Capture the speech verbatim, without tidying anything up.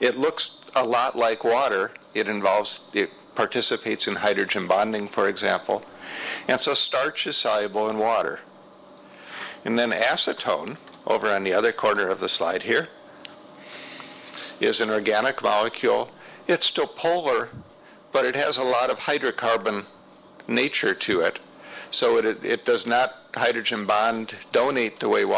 It looks a lot like water. It involves, it participates in hydrogen bonding, for example. And so starch is soluble in water. And then acetone, over on the other corner of the slide here, is an organic molecule. It's still polar, but it has a lot of hydrocarbon nature to it. So it, it does not hydrogen bond donate the way water